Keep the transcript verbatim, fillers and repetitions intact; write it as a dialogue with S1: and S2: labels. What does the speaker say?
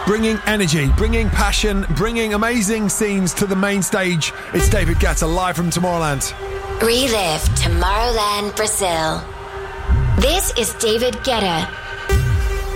S1: bringing energy, bringing passion, bringing amazing scenes to the main stage. It's David Guetta live from Tomorrowland.
S2: Relive Tomorrowland, Brazil. This is David Guetta